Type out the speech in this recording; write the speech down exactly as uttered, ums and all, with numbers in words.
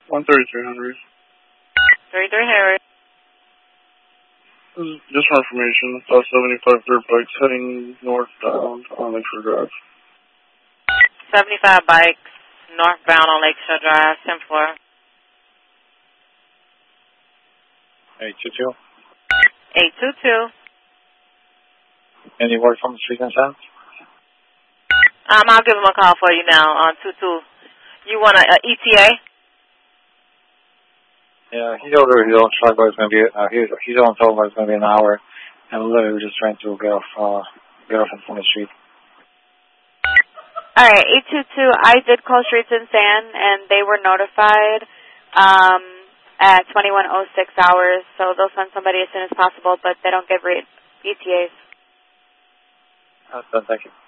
one thirty-three Henry. thirty-three Henry. Just for information, saw seventy-five dirt bikes heading northbound on Lakeshore Drive. seventy-five bikes northbound on Lakeshore Drive, ten four. eight two two. eight two two. Any word from the street and sound? Um, I'll give him a call for you now on two two. You want a, a E T A? Yeah, he's over his own truck, but it's going to be, uh, he's, he's on told, but it's going to be an hour. And literally we're just trying to get off, uh, get off from the street. All right, eight two two, I did call Streets and Sand, and they were notified um, at twenty-one oh six hours, so they'll send somebody as soon as possible, but they don't give E T As. That's done, thank you.